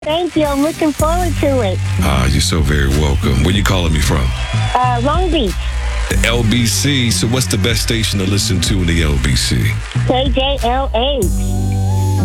Thank you. I'm looking forward to it. You're so very welcome. Where you calling me from? Long Beach. The LBC. So what's the best station to listen to in the LBC? KJLA.